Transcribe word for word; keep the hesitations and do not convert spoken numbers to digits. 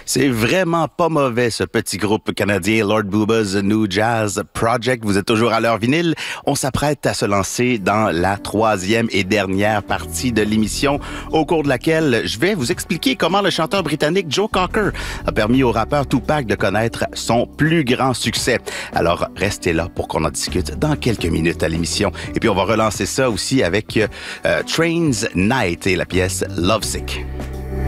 C'est vraiment pas mauvais, ce petit groupe canadien Lord Booba's New Jazz Project. Vous êtes toujours à l'heure vinyle. On s'apprête à se lancer dans la troisième et dernière partie de l'émission, au cours de laquelle je vais vous expliquer comment le chanteur britannique Joe Cocker a permis au rappeur Tupac de connaître son plus grand succès. Alors, restez là pour qu'on en discute dans quelques minutes à l'émission. Et puis, on va relancer ça aussi avec euh, Trains Night et la pièce Lovesick.